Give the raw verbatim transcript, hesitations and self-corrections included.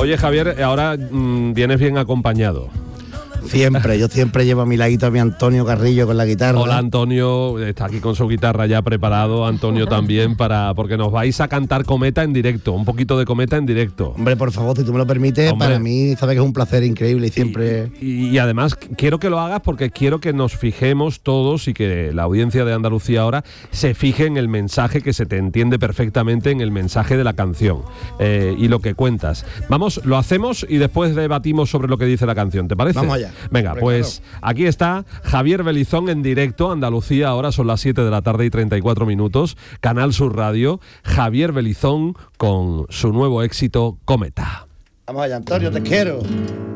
Oye, Javier, ahora mmm, vienes bien acompañado. Siempre, yo siempre llevo a mi ladito a mi Antonio Carrillo con la guitarra. Hola, Antonio, está aquí con su guitarra ya preparado, Antonio también, para porque nos vais a cantar Cometa en directo, un poquito de Cometa en directo. Hombre, por favor, si tú me lo permites, Hombre. para mí, sabes que es un placer increíble y siempre... Y, y, y además quiero que lo hagas porque quiero que nos fijemos todos y que la audiencia de Andalucía ahora se fije en el mensaje, que se te entiende perfectamente en el mensaje de la canción eh, y lo que cuentas. Vamos, lo hacemos y después debatimos sobre lo que dice la canción, ¿te parece? Vamos allá. Venga, Hombre, pues claro. Aquí está Javier Belizón en directo, Andalucía, ahora son las siete de la tarde y treinta y cuatro minutos, Canal Sur Radio, Javier Belizón con su nuevo éxito, Cometa. Vamos allá, Antonio, te quiero.